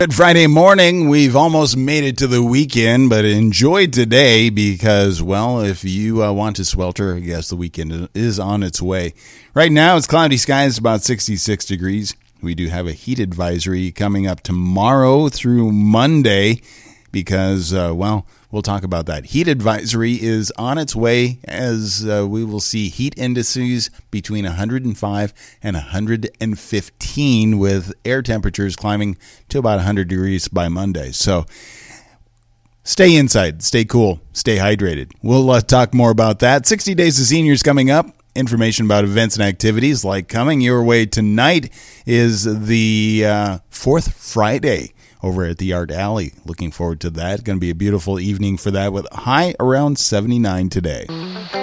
Good Friday morning. We've almost made it to the weekend, but enjoy today because, well, if you want to swelter, I guess the weekend is on its way. Right now, it's cloudy skies, about 66 degrees. We do have a heat advisory coming up tomorrow through Monday because, we'll talk about that. Heat advisory is on its way as we will see heat indices between 105 and 115 with air temperatures climbing to about 100 degrees by Monday. So stay inside, stay cool, stay hydrated. We'll talk more about that. 60 Days of Seniors coming up. Information about events and activities like coming your way tonight is the fourth Friday over at the Art Alley. Looking forward to that. Going to be a beautiful evening for that with high around 79 today.